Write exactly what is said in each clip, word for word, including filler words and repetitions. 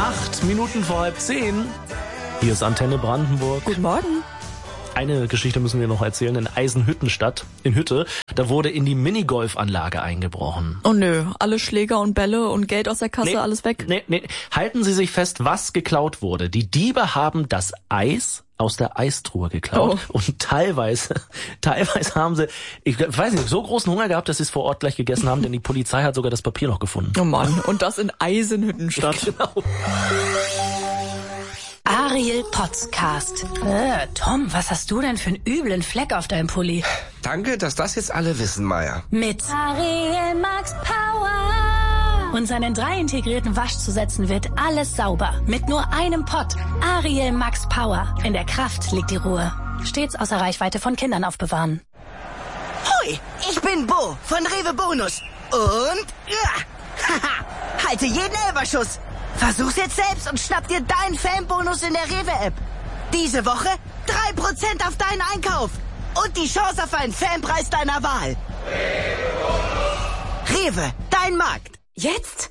Acht Minuten vor halb zehn. Hier ist Antenne Brandenburg. Guten Morgen. Eine Geschichte müssen wir noch erzählen. In Eisenhüttenstadt, in Hütte, da wurde in die Minigolfanlage eingebrochen. Oh nö, alle Schläger und Bälle und Geld aus der Kasse, Nee, alles weg. Nee, nee. Halten Sie sich fest, was geklaut wurde. Die Diebe haben das Eis aus der Eistruhe geklaut. Oh. Und teilweise, teilweise haben sie, ich weiß nicht, so großen Hunger gehabt, dass sie es vor Ort gleich gegessen haben, denn die Polizei hat sogar das Papier noch gefunden. Oh Mann, und das in Eisenhüttenstadt. Genau. Ariel Podcast. Äh, Tom, was hast du denn für einen üblen Fleck auf deinem Pulli? Danke, dass das jetzt alle wissen, Maya. Mit Ariel Max Power. und seinen drei integrierten Waschzusätzen wird alles sauber. Mit nur einem Pott. Ariel Max Power. In der Kraft liegt die Ruhe. Stets außer Reichweite von Kindern aufbewahren. Hoi, ich bin Bo von Rewe Bonus. Und... Ja, haha, halte jeden Elberschuss. Versuch's jetzt selbst und schnapp dir deinen Fanbonus in der Rewe-App. Diese Woche drei Prozent auf deinen Einkauf. Und die Chance auf einen Fanpreis deiner Wahl. Rewe, dein Markt. Jetzt?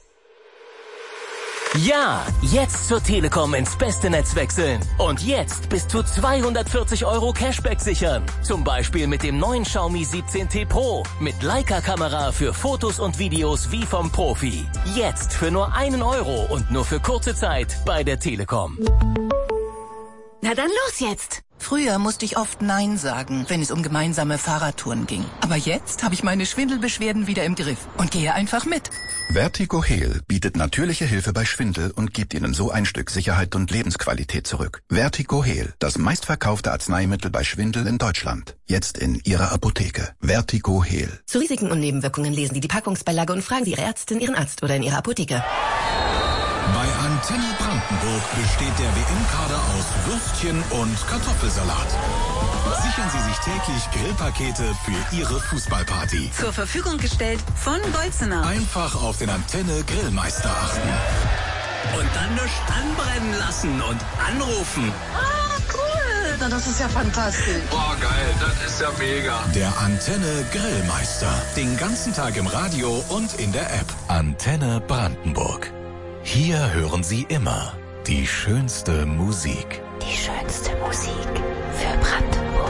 Ja, jetzt zur Telekom ins beste Netz wechseln. Und jetzt bis zu zweihundertvierzig Euro Cashback sichern. Zum Beispiel mit dem neuen Xiaomi siebzehn T Pro. Mit Leica-Kamera für Fotos und Videos wie vom Profi. Jetzt für nur einen Euro und nur für kurze Zeit bei der Telekom. Na dann los jetzt. Früher musste ich oft Nein sagen, wenn es um gemeinsame Fahrradtouren ging. Aber jetzt habe ich meine Schwindelbeschwerden wieder im Griff und gehe einfach mit. Vertigo Heal bietet natürliche Hilfe bei Schwindel und gibt Ihnen so ein Stück Sicherheit und Lebensqualität zurück. Vertigo Heal, das meistverkaufte Arzneimittel bei Schwindel in Deutschland. Jetzt in Ihrer Apotheke. Vertigo Heal. Zu Risiken und Nebenwirkungen lesen Sie die Packungsbeilage und fragen Sie Ihre Ärztin, Ihren Arzt oder in Ihrer Apotheke. Bei Antenne Brandenburg besteht der W M-Kader aus Würstchen und Kartoffelsalat. Sichern Sie sich täglich Grillpakete für Ihre Fußballparty. Zur Verfügung gestellt von Bolzener. Einfach auf den Antenne Grillmeister achten. Und dann nicht anbrennen lassen und anrufen. Ah, cool. Na, das ist ja fantastisch. Boah, geil, das ist ja mega. Der Antenne Grillmeister. Den ganzen Tag im Radio und in der App. Antenne Brandenburg. Hier hören Sie immer die schönste Musik. Die schönste Musik für Brandenburg.